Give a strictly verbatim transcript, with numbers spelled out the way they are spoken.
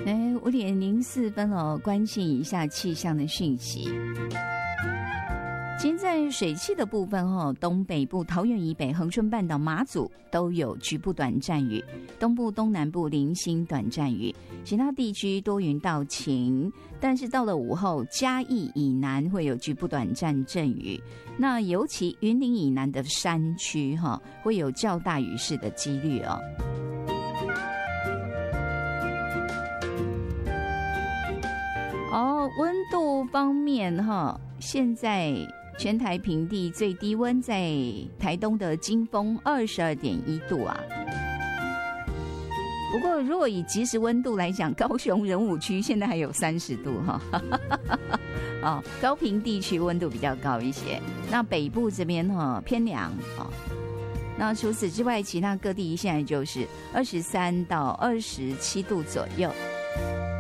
哎，五点零四分哦，关心一下气象的讯息。今天在水汽的部分哦，东北部桃园以北、恒春半岛、马祖都有局部短暂雨，东部、东南部零星短暂雨，其他地区多云到晴。但是到了午后，嘉义以南会有局部短暂阵雨，那尤其云林以南的山区哈，会有较大雨势的几率哦。哦，温度方面哈，现在全台平地最低温在台东的金峰二十二点一度啊。不过如果以即时温度来讲，高雄仁武区现在还有三十度哈。哦，高屏地区温度比较高一些，那北部这边哈偏凉啊。那除此之外，其他各地现在就是二十三到二十七度左右。